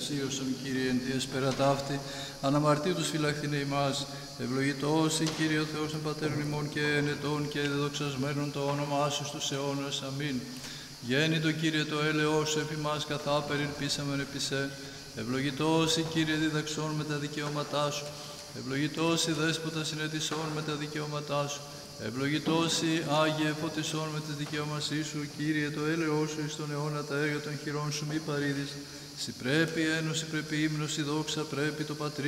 εξίωσον, Κύριε, εν τη εσπέρα ταύτη, αναμαρτίου τους φυλαχθήνε ημάς. Ευλογητός η Κύριε ο Θεός των Πατέρων ημών και ενετών και δεδοξασμένων το όνομά σου στους αιώνας. Αμήν. Γέννητο Κύριε το έλεος σου επί μας καθάπερ ελπίσαμεν επί σε. Ευλογητός η Κύριε διδαξών με τα δικαιώματά σου. Ευλογητός η Δέσποτα συνετισών με τα δικαιώματά σου. Ευλογητός η Άγιε φωτισών με τις δικαιωμασίες σου. Κύριε το έλεος σου εις τον αιώνα τα έργα των χειρών σου μη παρήδεις. Συ πρέπει ένωση, πρέπει ύμνος, η δόξα, πρέπει το Πατρί.